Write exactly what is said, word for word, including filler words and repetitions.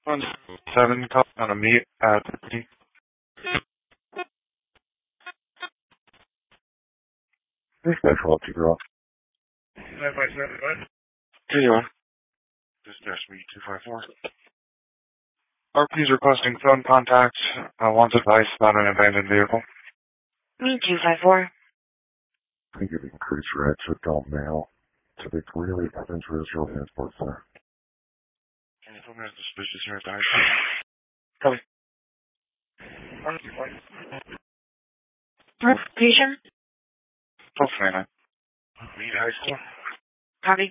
One seven call on a meet at the This guy's help you, girl. nine five seven, what? Here you are. This dash me two five four. R P's requesting phone contact. Uh, wants advice about an abandoned vehicle. Me two five four. I think you've increased your exit don't mail to the really Evans Visual Transport Center. Can you put me as suspicious here at the high school? Copy. Location? twelve twenty-nine. Meet high school. Copy.